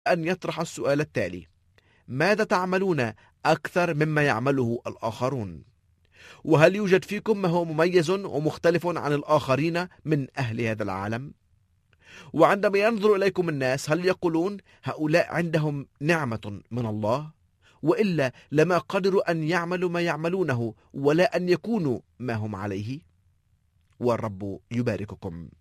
أن يطرح السؤال التالي: ماذا تعملون أكثر مما يعمله الآخرون؟ وهل يوجد فيكم ما هو مميز ومختلف عن الآخرين من أهل هذا العالم؟ وعندما ينظر إليكم الناس هل يقولون هؤلاء عندهم نعمة من الله؟ وإلا لما قدروا أن يعملوا ما يعملونه ولا أن يكونوا ما هم عليه؟ والرب يبارككم.